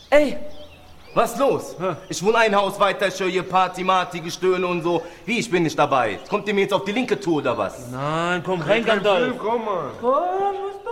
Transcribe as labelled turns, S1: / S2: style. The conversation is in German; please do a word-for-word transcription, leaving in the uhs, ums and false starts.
S1: Ey, was los? Ich wohne ein Haus weiter, ich höre hier Party, Marty, Gestöhne und so. Wie, ich bin nicht dabei. Kommt ihr mir jetzt auf die linke Tour oder was?
S2: Nein, komm rein, Gandalf.
S3: Komm mal.
S2: Komm, was